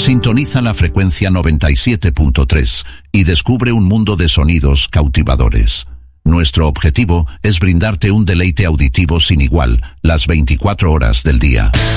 Sintoniza la frecuencia 97.3 y descubre un mundo de sonidos cautivadores. Nuestro objetivo es brindarte un deleite auditivo sin igual las 24 horas del día.